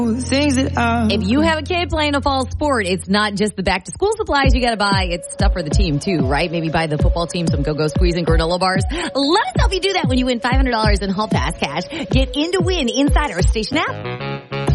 If you have a kid playing a fall sport, it's not just the back to school supplies you got to buy. It's stuff for the team too, right? Maybe buy the football team some Go-Go Squeeze and granola bars. Let us help you do that when you win $500 in Hall Pass cash. Get in to win inside our station app.